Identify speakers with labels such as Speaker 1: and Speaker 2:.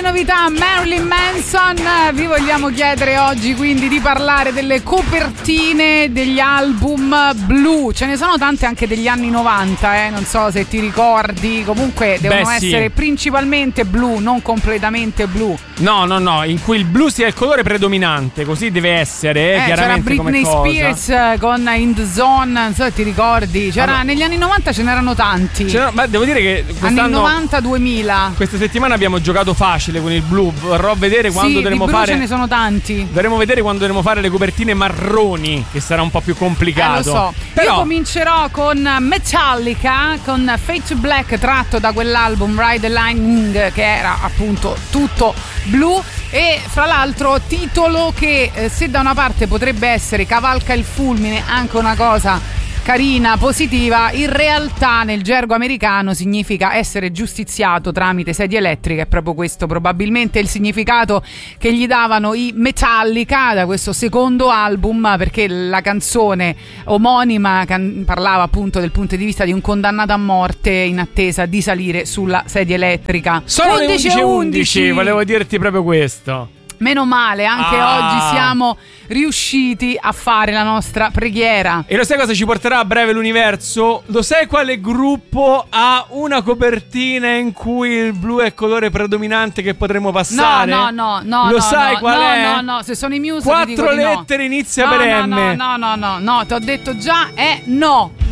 Speaker 1: novità Marilyn Manson. Vi vogliamo chiedere oggi quindi di parlare delle copertine degli album blu. Ce ne sono tante anche degli anni 90, non so se ti ricordi. Comunque devono essere principalmente blu, non completamente blu.
Speaker 2: No, in cui il blu sia il colore predominante, così deve essere, chiaramente.
Speaker 1: C'era Britney Spears con In The Zone, non so se ti ricordi. Negli anni 90 ce n'erano tanti.
Speaker 2: Ma devo dire che quest'anno,
Speaker 1: anni 90-2000.
Speaker 2: questa settimana abbiamo giocato facile con il blu. Vorrò vedere quando dovremo fare.
Speaker 1: Ce ne sono tanti.
Speaker 2: Dovremo vedere quando dovremo fare le copertine marroni, che sarà un po' più complicato.
Speaker 1: Lo so. Però io comincerò con Metallica, con Fade to Black, tratto da quell'album Ride the Lightning, che era appunto tutto blu. E fra l'altro titolo che se da una parte potrebbe essere cavalca il fulmine, anche una cosa carina, positiva, in realtà nel gergo americano significa essere giustiziato tramite sedia elettrica. È proprio questo probabilmente il significato che gli davano i Metallica da questo secondo album, perché la canzone omonima parlava appunto del punto di vista di un condannato a morte in attesa di salire sulla sedia elettrica.
Speaker 2: Sono le 11:11, volevo dirti proprio questo.
Speaker 1: Meno male, anche oggi siamo riusciti a fare la nostra preghiera.
Speaker 2: E lo sai cosa ci porterà a breve l'universo? Lo sai quale gruppo ha una copertina in cui il blu è colore predominante che potremo passare?
Speaker 1: No.
Speaker 2: Lo sai qual è?
Speaker 1: No, se sono i Muse
Speaker 2: 4
Speaker 1: ti dico
Speaker 2: lettere
Speaker 1: di no.
Speaker 2: inizia per M.
Speaker 1: No, ti ho detto già no.